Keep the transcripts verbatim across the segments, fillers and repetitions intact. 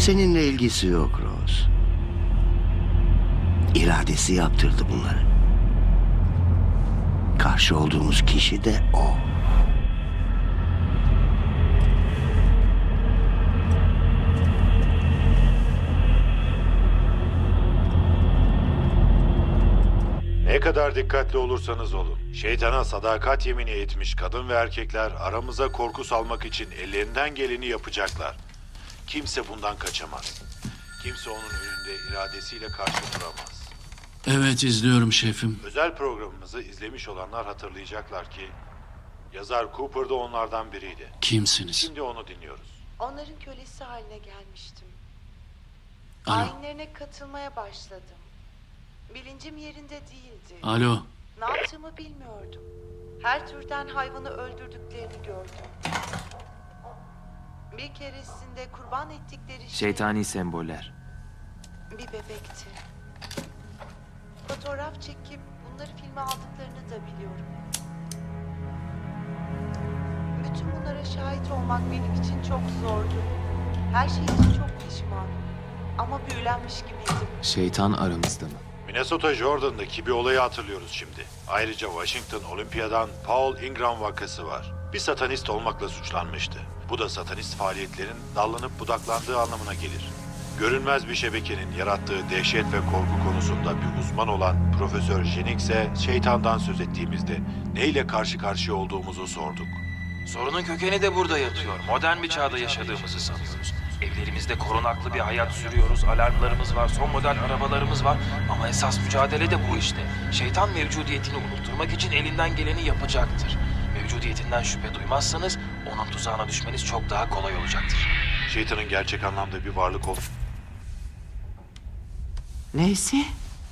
Seninle ilgisi yok Rose. İradesi yaptırdı bunları. Karşı olduğumuz kişi de o. Ne kadar dikkatli olursanız olun, şeytana sadakat yemini etmiş kadın ve erkekler aramıza korku salmak için ellerinden geleni yapacaklar. Kimse bundan kaçamaz. Kimse onun önünde iradesiyle karşı duramaz. Evet, izliyorum şefim. Özel programımızı izlemiş olanlar hatırlayacaklar ki yazar Cooper da onlardan biriydi. Kimsiniz? Şimdi onu dinliyoruz. Onların kölesi haline gelmiştim. Alo. Ayinlerine katılmaya başladım. Bilincim yerinde değildi. Alo. Ne yaptığımı bilmiyordum. Her türden hayvanı öldürdüklerini gördüm. Bir keresinde kurban ettikleri şey Şeytani semboller. bir bebekti. Fotoğraf çekip bunları filme aldıklarını da biliyorum. Bütün bunlara şahit olmak benim için çok zordu. Her şey için çok pişmanım. Ama büyülenmiş gibiydim. Şeytan aramızda mı? Minnesota Jordan'daki bir olayı hatırlıyoruz şimdi. Ayrıca Washington Olimpiya'dan Paul Ingram vakası var. Bir satanist olmakla suçlanmıştı. Bu da satanist faaliyetlerin dallanıp budaklandığı anlamına gelir. Görünmez bir şebekenin yarattığı dehşet ve korku konusunda bir uzman olan Profesör Jennings'e şeytandan söz ettiğimizde neyle karşı karşıya olduğumuzu sorduk. Sorunun kökeni de burada yatıyor. Modern bir çağda yaşadığımızı sanıyoruz. Evlerimizde korunaklı bir hayat sürüyoruz, alarmlarımız var, son model arabalarımız var. Ama esas mücadele de bu işte. Şeytan mevcudiyetini unutturmak için elinden geleni yapacaktır. Mevcudiyetinden şüphe duymazsanız onun tuzağına düşmeniz çok daha kolay olacaktır. Şeytanın gerçek anlamda bir varlık ol... Neyse.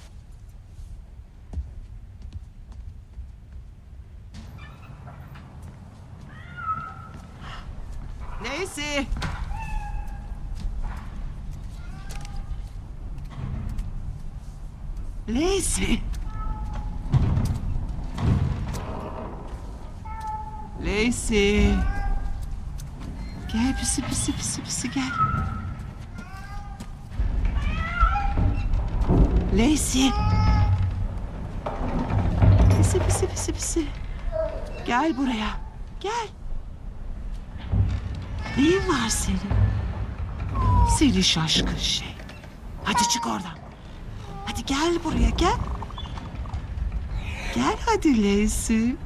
Neyse. Neyse. Lacey. Gel pisi pisi pisi pisi gel. Lacey. Pisi pisi pisi pisi. Gel buraya. Gel. Neyin var senin? Seni şaşkın şey. Hadi çık oradan. Hadi gel buraya gel. Gel hadi Lacey.